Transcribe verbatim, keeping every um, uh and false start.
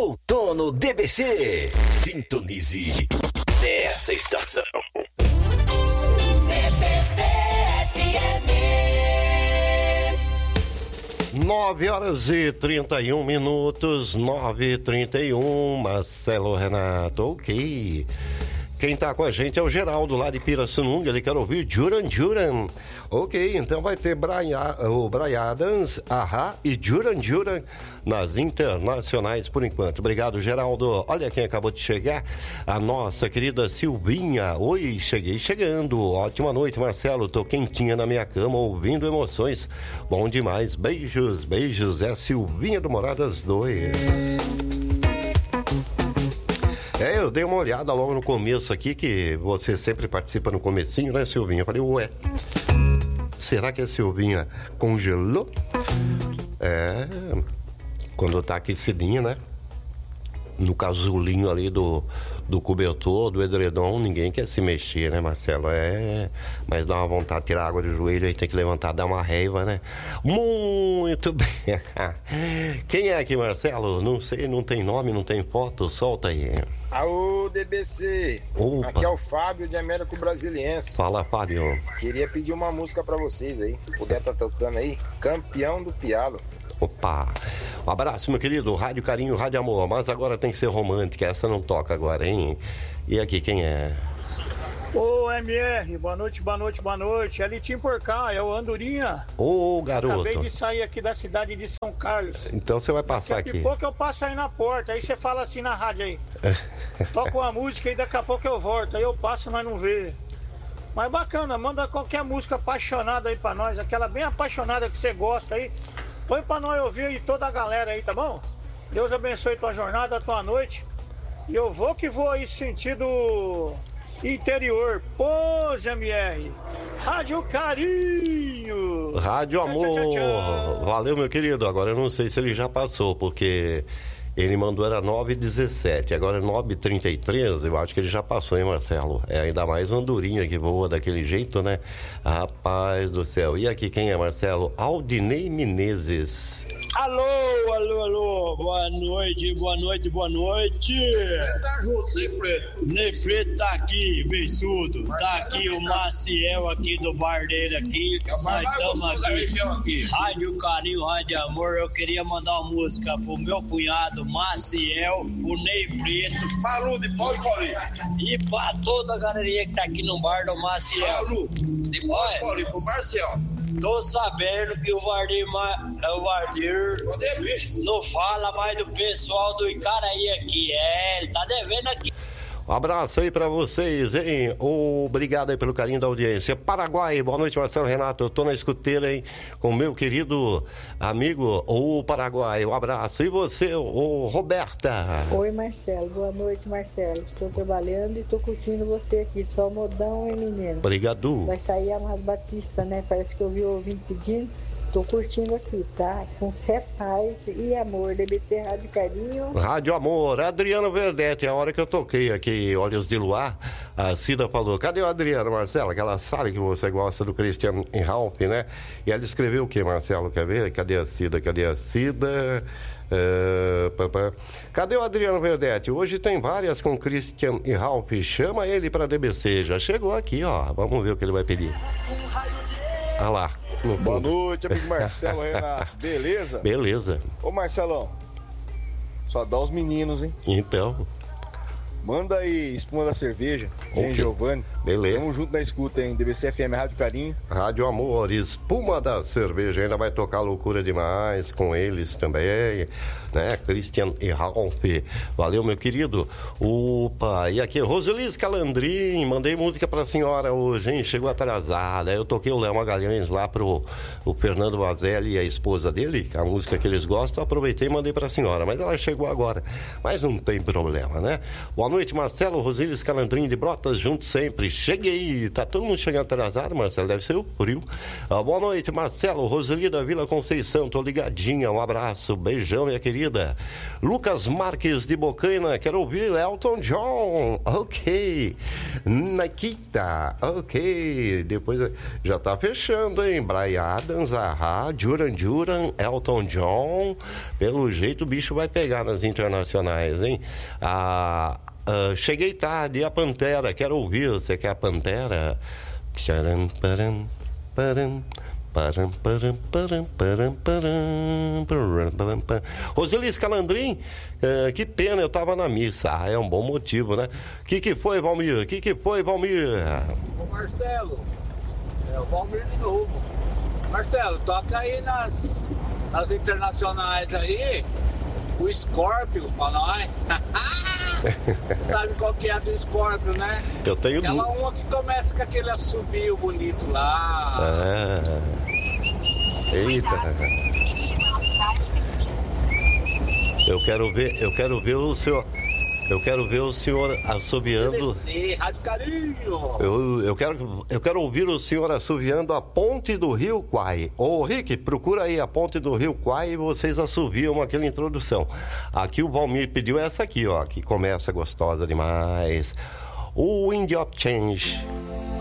Outono D B C. Sintonize nessa estação. D B C F M. nove horas e trinta e um minutos, nove e trinta e um, Marcelo Renato, ok. Quem tá com a gente é o Geraldo, lá de Pirassununga, ele quer ouvir Duran Duran. Ok, então vai ter Brian, o Brian Adams, Ahá e Duran Duran nas internacionais por enquanto. Obrigado, Geraldo. Olha quem acabou de chegar, a nossa querida Silvinha. Oi, cheguei chegando. Ótima noite, Marcelo. Tô quentinha na minha cama ouvindo emoções. Bom demais. Beijos, beijos. É a Silvinha do Moradas dois. É, eu dei uma olhada logo no começo aqui, que você sempre participa no comecinho, né, Silvinha? Eu falei, ué, será que a Silvinha congelou? É, quando tá aquecidinha, né? No casulinho ali do, do cobertor, do edredom, ninguém quer se mexer, né, Marcelo? É, mas dá uma vontade de tirar água do joelho, aí tem que levantar, dá uma raiva, né? Muito bem. Quem é aqui, Marcelo? Não sei, não tem nome, não tem foto, solta aí. Aô, D B C. Opa. Aqui é o Fábio de Américo Brasiliense. Fala, Fábio. Queria pedir uma música pra vocês aí, se puder tá tocando aí, Campeão do Pialo. Opa, um abraço, meu querido, Rádio Carinho, Rádio Amor, mas agora tem que ser romântica, essa não toca agora, hein? E aqui, quem é? Ô, M R, boa noite, boa noite, boa noite, é Litinho por cá, é o Andorinha. Ô, garoto. Acabei de sair aqui da cidade de São Carlos. Então você vai passar daqui aqui. Daqui a pouco eu passo aí na porta, aí você fala assim na rádio aí. Toca uma música e daqui a pouco eu volto, aí eu passo, mas não vê. Mas bacana, manda qualquer música apaixonada aí pra nós, aquela bem apaixonada que você gosta aí. Põe pra nós ouvir aí toda a galera aí, tá bom? Deus abençoe tua jornada, tua noite. E eu vou que vou aí sentido interior. Pôs, M R. Rádio Carinho. Rádio Amor. Tchau, tchau, tchau. Valeu, meu querido. Agora eu não sei se ele já passou, porque ele mandou era nove e dezessete, agora é nove e trinta e três, eu acho que ele já passou, hein, Marcelo? É ainda mais uma andorinha que voa daquele jeito, né? Rapaz do céu. E aqui quem é, Marcelo? Aldinei Menezes. Alô, alô, alô, boa noite, boa noite, boa noite. Tá junto, Ney Preto. Ney Preto tá aqui, beiçudo. Tá aqui o Maciel aqui do bar dele aqui. Nós estamos aqui. aqui. Rádio Carinho, Rádio Amor. Eu queria mandar uma música pro meu cunhado Maciel, o Ney Preto. Malu de Paulo e Paulinho. E pra toda a galerinha que tá aqui no bar do Maciel. Malu de Paulo e Paulinho, pro Marcial. Tô sabendo que o Vardir, o Vardir não fala mais do pessoal do Icaraí aqui. É, ele tá devendo aqui. Um abraço aí pra vocês, hein? Obrigado aí pelo carinho da audiência. Paraguai, boa noite, Marcelo Renato. Eu tô na escuteira, hein? Com o meu querido amigo, o Paraguai. Um abraço. E você, o Roberta? Oi, Marcelo. Boa noite, Marcelo. Estou trabalhando e tô curtindo você aqui. Só modão, hein, menino? Obrigado. Vai sair a Amado Batista, né? Parece que eu vi o ouvinte pedindo. Tô curtindo aqui, tá? Com fé, paz e amor. D B C Rádio Carinho. Rádio Amor. Adriano Verdete, a hora que eu toquei aqui, Olhos de Luar, a Cida falou, cadê o Adriano, Marcelo? Que ela sabe que você gosta do Christian Ralph, né? E ela escreveu o que, Marcelo? Quer ver? Cadê a Cida? Cadê a Cida? Uh, papá. Cadê o Adriano Verdete? Hoje tem várias com Christian e Ralph. Chama ele pra D B C. Já chegou aqui, ó. Vamos ver o que ele vai pedir. Olha lá. No Boa noite, amigo Marcelo Renato. Beleza? Beleza. Ô, Marcelão, só dá os meninos, hein? Então. Manda aí Espuma da Cerveja, okay. Giovanni. Beleza. Tamo junto na escuta, hein? D B C F M, Rádio Carinho. Rádio Amor, Espuma da Cerveja. Ainda vai tocar loucura demais com eles também, né? Christian e Ralph. Valeu, meu querido. Opa, e aqui, Rosilis Calandrin. Mandei música pra senhora hoje, hein? Chegou atrasada. Eu toquei o Léo Magalhães lá pro o Fernando Vazelli e a esposa dele, a música que eles gostam. Aproveitei e mandei pra senhora, mas ela chegou agora. Mas não tem problema, né? Boa noite, noite, Marcelo, Rosílio Calandrinho de Brotas, juntos sempre. Cheguei, tá todo mundo chegando atrasado, Marcelo, deve ser o frio. Ah, boa noite, Marcelo, Roseli da Vila Conceição, tô ligadinha, um abraço, beijão, minha querida. Lucas Marques de Bocaina, quero ouvir Elton John, ok. Nikita, ok. Depois já tá fechando, hein? Brian Adams, Ahá, Duran Duran, Elton John. Pelo jeito o bicho vai pegar nas internacionais, hein? Ah, ah, cheguei tarde, e a Pantera, quero ouvir, você quer a Pantera? Tcharam, param, param. Param, param, param, param, param, param, param, param. Roseli Calandrim, uh, que pena, eu tava na missa. Ah, é um bom motivo, né? O que que foi, Valmir? O que que foi, Valmir? Ô Marcelo, é o Valmir de novo. Marcelo, toca aí nas, nas internacionais aí, o Scorpio pra nós. Sabe qual que é a do Scorpio, né? Eu tenho Aquela du... uma que começa com aquele assobio bonito lá. Ah. Eita. Eu quero ver, eu quero ver o senhor, eu quero ver o senhor assobiando. B B C, Rádio Carinho. Eu, eu quero, eu quero ouvir o senhor assoviando a ponte do Rio Quai. Ô, Rick, procura aí a ponte do Rio Quai e vocês assoviam aquela introdução. Aqui o Valmir pediu essa aqui, ó, que começa gostosa demais. O Wind of Change.